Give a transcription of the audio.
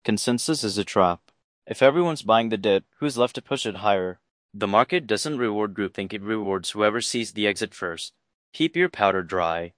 Consensus is a trap. If everyone's buying the dip, who's left to push it higher? The market doesn't reward groupthink, it rewards whoever sees the exit first. Keep your powder dry.